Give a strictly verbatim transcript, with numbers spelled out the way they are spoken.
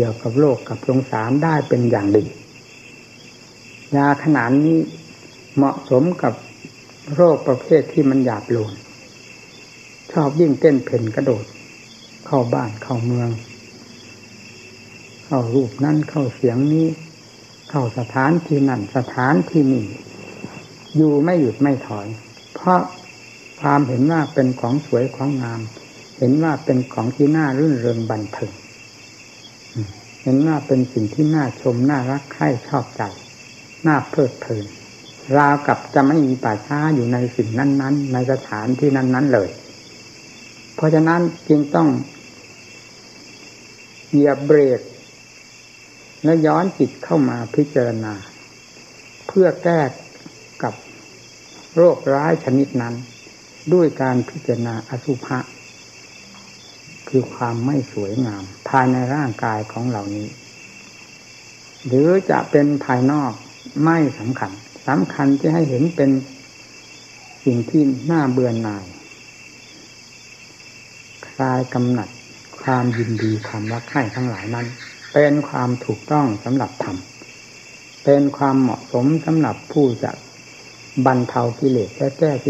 เกี่ยวกับโลกกับสงสารได้เป็นอย่างดียาขนาดนี้เหมาะสมกับโรคประเภทที่มันหยาบโลนชอบยิ่งเต้นเพ่นกระโดดเข้าบ้านเข้าเมืองเข้ารูปนั่นเข้าเสียงนี้เข้าสถานที่นั่นสถานที่นี่อยู่ไม่หยุดไม่ถอยเพราะความเห็นว่าเป็นของสวยของงามเห็นว่าเป็นของที่น่ารื่นเริงบันเทิงเห็นว่าเป็นสิ่งที่น่าชมน่ารักใคร่ชอบใจน่าเพลิดเพลินราวกับจะไม่มีป่าช้าอยู่ในสิ่งนั้นๆในสถานที่นั้นๆเลยเพราะฉะนั้นจึงต้องเหยียบเบรกและย้อนจิตเข้ามาพิจารณาเพื่อแก้กับโรคร้ายชนิดนั้นด้วยการพิจารณาอสุภะคือความไม่สวยงามภายในร่างกายของเหล่านี้หรือจะเป็นภายนอกไม่สำคัญสำคัญที่ให้เห็นเป็นสิ่งที่น่าเบื่อหน่ายคลายกำหนัดความยินดีความรักใคร่ทั้งหลายนั้นเป็นความถูกต้องสำหรับธรรมเป็นความเหมาะสมสำหรับผู้จะบรรเทากิเลสและแก้